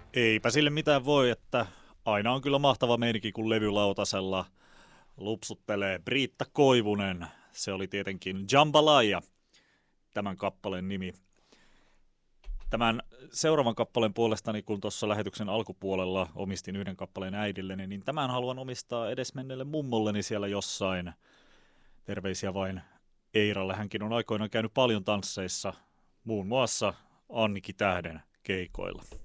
Eipä sille mitään voi, että aina on kyllä mahtava meininki, kun levylautasella lupsuttelee Briitta Koivunen. Se oli tietenkin Jambalaya, tämän kappaleen nimi. Tämän seuraavan kappaleen puolestani, kun tuossa lähetyksen alkupuolella omistin yhden kappaleen äidilleni, niin tämän haluan omistaa edesmenneelle mummolleni siellä jossain. Terveisiä vain Eiralle. Hänkin on aikoinaan käynyt paljon tansseissa, muun muassa Anniki Tähden keikoilla.